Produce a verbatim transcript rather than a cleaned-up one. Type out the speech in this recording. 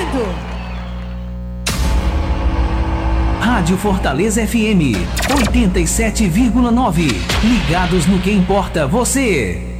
medo. Rádio Fortaleza F M, oitenta e sete vírgula nove. Ligados no que importa você.